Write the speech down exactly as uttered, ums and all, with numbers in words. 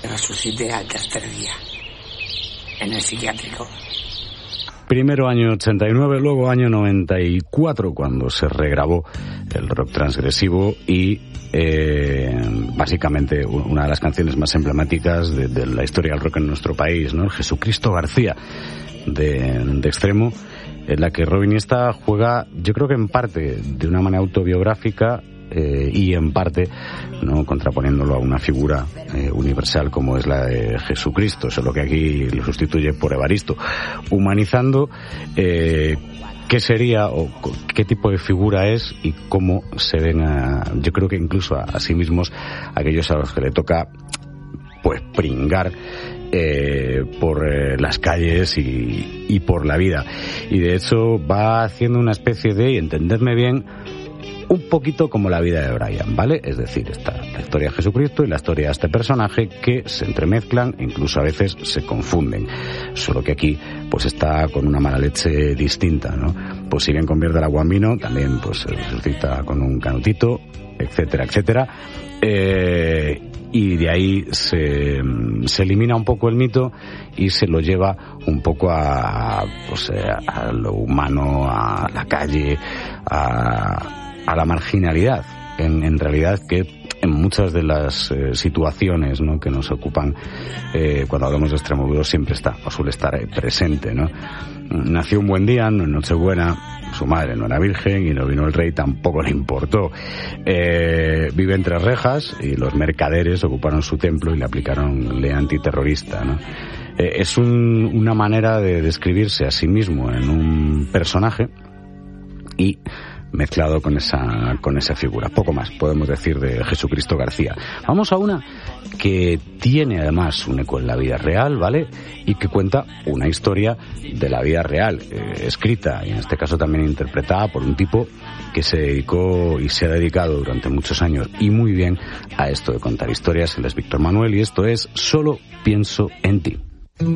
resucité al tercer día en el psiquiátrico. Primero año ochenta y nueve, luego año noventa y cuatro, cuando se regrabó el rock transgresivo y eh, básicamente una de las canciones más emblemáticas de, de la historia del rock en nuestro país, ¿no? El Jesucristo García de, de Extremo, en la que Robin Iniesta juega, yo creo que en parte de una manera autobiográfica eh, y en parte no contraponiéndolo a una figura eh, universal como es la de Jesucristo, solo que aquí lo sustituye por Evaristo, humanizando eh, qué sería o qué tipo de figura es y cómo se ven a, yo creo que incluso a, a sí mismos aquellos a los que le toca pues pringar eh, por eh, las calles y, y por la vida, y de hecho va haciendo una especie de, y entenderme bien, un poquito como la vida de Brian, ¿vale? Es decir, está la historia de Jesucristo y la historia de este personaje que se entremezclan e incluso a veces se confunden. Solo que aquí pues está con una mala leche distinta, ¿no? Pues si bien convierte el agua en vino, también pues se resucita con un canutito, etcétera, etcétera. Eh, y de ahí se, se elimina un poco el mito y se lo lleva un poco a, pues, a lo humano, a la calle, a a la marginalidad, en, en realidad que en muchas de las eh, situaciones, ¿no?, que nos ocupan eh, cuando hablamos de Extremoduro siempre está, o suele estar eh, presente, ¿no? Nació un buen día, en Nochebuena, su madre no era virgen y no vino el rey, tampoco le importó. Eh, vive entre rejas y los mercaderes ocuparon su templo y le aplicaron ley antiterrorista, ¿no? Eh, es un, una manera de describirse a sí mismo en un personaje y mezclado con esa con esa figura. Poco más podemos decir de Jesucristo García. Vamos a una que tiene además un eco en la vida real, ¿vale? Y que cuenta una historia de la vida real, eh, escrita y en este caso también interpretada por un tipo que se dedicó y se ha dedicado durante muchos años y muy bien a esto de contar historias. Él es Víctor Manuel y esto es Solo pienso en ti.